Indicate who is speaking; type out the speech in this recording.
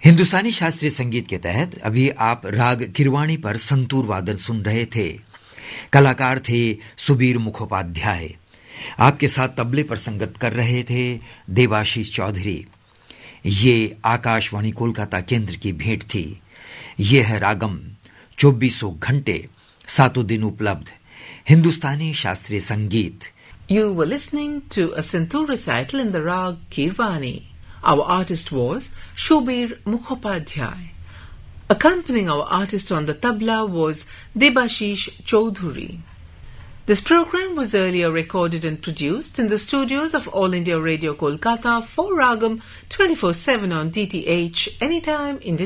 Speaker 1: हिंदुस्तानी शास्त्रीय संगीत के तहत अभी आप राग किरवाणी पर संतूर वादन सुन रहे थे। कलाकार थे सुबीर मुखोपाध्याय। आपके साथ तबले पर संगत कर रहे थे देवाशीष चौधरी। ये आकाशवाणी कोलकाता केंद्र की भेंट थी। ये है रागम, 24 घंटे 7 दिन उपलब्ध हिंदुस्तानी शास्त्रीय संगीत।
Speaker 2: You were listening to a santoor recital in the rag Kirvani. Our artist was Shubir Mukhopadhyay. Accompanying our artist on the tabla was Debashish Chaudhuri. This program was earlier recorded and produced in the studios of All India Radio Kolkata for Ragam 24/7 on DTH, anytime Indian